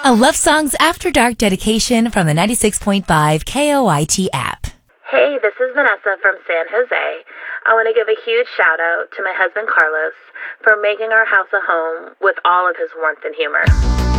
A Love Songs After Dark dedication from the 96.5 KOIT app. Hey, this is Vanessa from San Jose. I want to give a huge shout out to my husband Carlos for making our house a home with all of his warmth and humor.